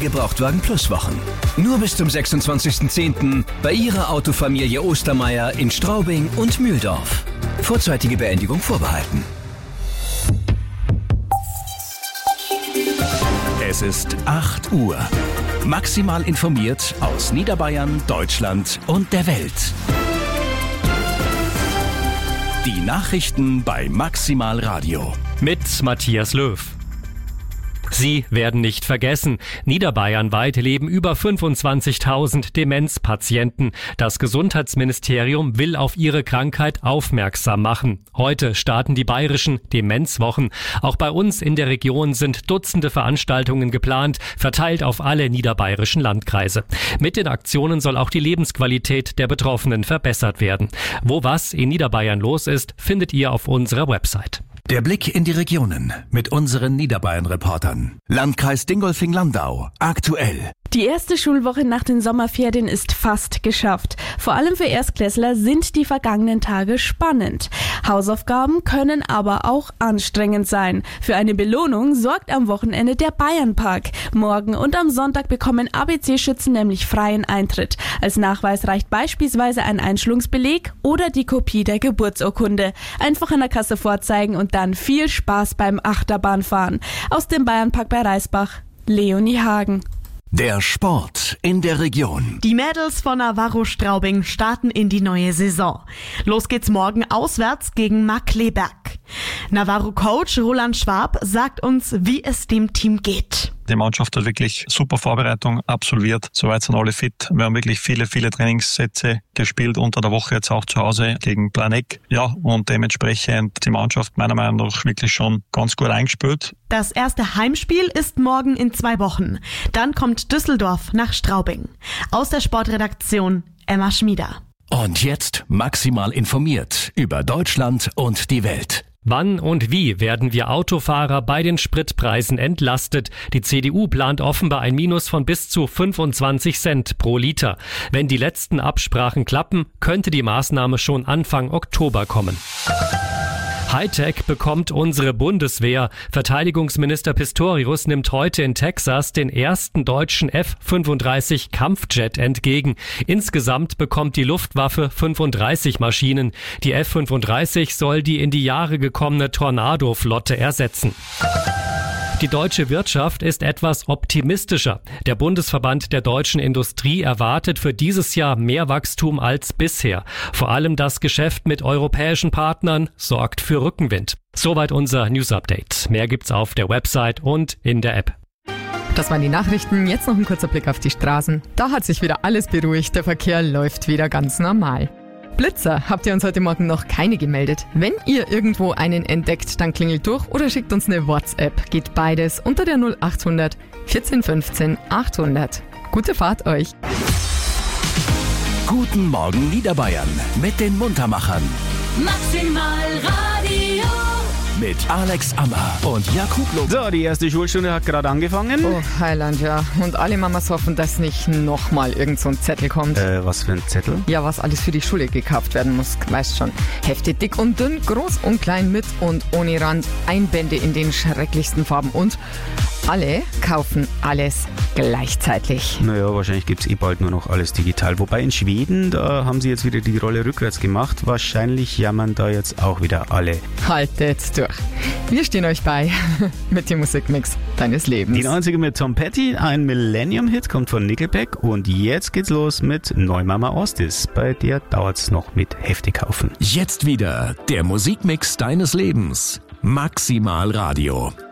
Gebrauchtwagen Plus Wochen. Nur bis zum 26.10. bei Ihrer Autofamilie Ostermeier in Straubing und Mühldorf. Vorzeitige Beendigung vorbehalten. Es ist 8 Uhr. Maximal informiert aus Niederbayern, Deutschland und der Welt. Die Nachrichten bei Maximal Radio. Mit Matthias Löw. Sie werden nicht vergessen. Niederbayernweit leben über 25.000 Demenzpatienten. Das Gesundheitsministerium will auf ihre Krankheit aufmerksam machen. Heute starten die bayerischen Demenzwochen. Auch bei uns in der Region sind Dutzende Veranstaltungen geplant, verteilt auf alle niederbayerischen Landkreise. Mit den Aktionen soll auch die Lebensqualität der Betroffenen verbessert werden. Wo was in Niederbayern los ist, findet ihr auf unserer Website. Der Blick in die Regionen mit unseren Niederbayern-Reportern. Landkreis Dingolfing-Landau. Aktuell. Die erste Schulwoche nach den Sommerferien ist fast geschafft. Vor allem für Erstklässler sind die vergangenen Tage spannend. Hausaufgaben können aber auch anstrengend sein. Für eine Belohnung sorgt am Wochenende der Bayernpark. Morgen und am Sonntag bekommen ABC-Schützen nämlich freien Eintritt. Als Nachweis reicht beispielsweise ein Einschulungsbeleg oder die Kopie der Geburtsurkunde. Einfach an der Kasse vorzeigen und dann viel Spaß beim Achterbahnfahren. Aus dem Bayernpark bei Reisbach, Leonie Hagen. Der Sport in der Region. Die Mädels von Navarro Straubing starten in die neue Saison. Los geht's morgen auswärts gegen Markkleeberg. Navarro-Coach Roland Schwab sagt uns, wie es dem Team geht. Die Mannschaft hat wirklich super Vorbereitung absolviert. Soweit sind alle fit. Wir haben wirklich viele Trainingssätze gespielt unter der Woche, jetzt auch zu Hause gegen Planegg. Ja, und dementsprechend die Mannschaft meiner Meinung nach wirklich schon ganz gut eingespielt. Das erste Heimspiel ist morgen in 2 Wochen. Dann kommt Düsseldorf nach Straubing. Aus der Sportredaktion Emma Schmieder. Und jetzt maximal informiert über Deutschland und die Welt. Wann und wie werden wir Autofahrer bei den Spritpreisen entlastet? Die CDU plant offenbar ein Minus von bis zu 25 Cent pro Liter. Wenn die letzten Absprachen klappen, könnte die Maßnahme schon Anfang Oktober kommen. Hightech bekommt unsere Bundeswehr. Verteidigungsminister Pistorius nimmt heute in Texas den ersten deutschen F-35 Kampfjet entgegen. Insgesamt bekommt die Luftwaffe 35 Maschinen. Die F-35 soll die in die Jahre gekommene Tornado-Flotte ersetzen. Die deutsche Wirtschaft ist etwas optimistischer. Der Bundesverband der deutschen Industrie erwartet für dieses Jahr mehr Wachstum als bisher. Vor allem das Geschäft mit europäischen Partnern sorgt für Rückenwind. Soweit unser News-Update. Mehr gibt's auf der Website und in der App. Das waren die Nachrichten. Jetzt noch ein kurzer Blick auf die Straßen. Da hat sich wieder alles beruhigt. Der Verkehr läuft wieder ganz normal. Blitzer habt ihr uns heute Morgen noch keine gemeldet. Wenn ihr irgendwo einen entdeckt, dann klingelt durch oder schickt uns eine WhatsApp. Geht beides unter der 0800 1415 800. Gute Fahrt euch. Guten Morgen Niederbayern mit den Muntermachern. Maximal Radio. Mit Alex Ammer und Jakub Lob. So, die erste Schulstunde hat gerade angefangen. Oh, Heiland, ja. Und alle Mamas hoffen, dass nicht nochmal irgend so ein Zettel kommt. Was für ein Zettel? Ja, was alles für die Schule gekauft werden muss, weißt schon. Hefte dick und dünn, groß und klein, mit und ohne Rand, Einbände in den schrecklichsten Farben und alle kaufen alles gleichzeitig. Naja, wahrscheinlich gibt's bald nur noch alles digital. Wobei in Schweden, da haben sie jetzt wieder die Rolle rückwärts gemacht. Wahrscheinlich jammern da jetzt auch wieder alle. Haltet durch. Wir stehen euch bei mit dem Musikmix deines Lebens. Die 90er mit Tom Petty, ein Millennium-Hit, kommt von Nickelback. Und jetzt geht's los mit Neumama Ostis. Bei der dauert's noch mit Hefte kaufen. Jetzt wieder der Musikmix deines Lebens. Maximal Radio.